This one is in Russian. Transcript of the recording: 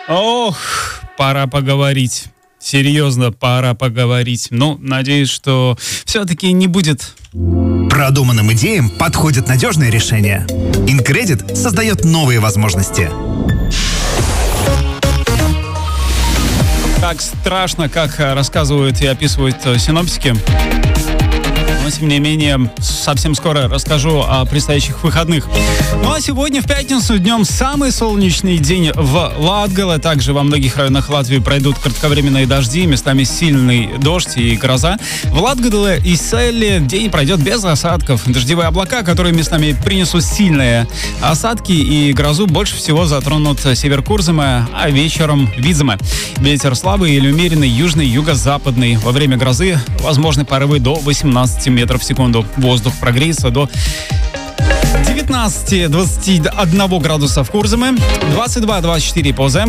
Ох, пора поговорить. Серьезно, пора поговорить. Ну, надеюсь, что все-таки не будет. Продуманным идеям подходит надежное решение. Incredit создает новые возможности. Так страшно, как рассказывают и описывают синоптики. Но, тем не менее, совсем скоро расскажу о предстоящих выходных. Ну а сегодня, в пятницу, днем самый солнечный день в Латгале. Также во многих районах Латвии пройдут кратковременные дожди, местами сильный дождь и гроза. В Латгале и Селле день пройдет без осадков. Дождевые облака, которые местами принесут сильные осадки и грозу, больше всего затронут север Курзема, а вечером Видзема. Ветер слабый или умеренный, южный, юго-западный. Во время грозы возможны порывы до 18 метров в секунду. Воздух прогреется до 19-21 градуса в Курземе, 22-24 по Земле.